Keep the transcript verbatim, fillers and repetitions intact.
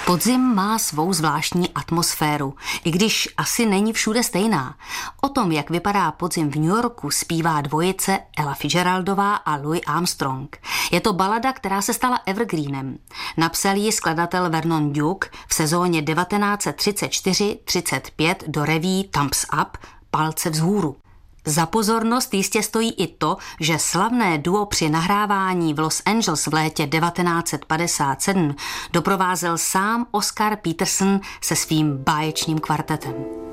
Podzim má svou zvláštní atmosféru, i když asi není všude stejná. O tom, jak vypadá podzim v New Yorku, zpívá dvojice Ella Fitzgeraldová a Louis Armstrong. Je to balada, která se stala evergreenem. Napsal ji skladatel Vernon Duke v sezóně devatenáct set třicet čtyři třicet pět do reví Thumbs Up, palce vzhůru. Za pozornost jistě stojí i to, že slavné duo při nahrávání v Los Angeles v létě devatenáct set padesát sedm doprovázel sám Oscar Peterson se svým báječným kvartetem.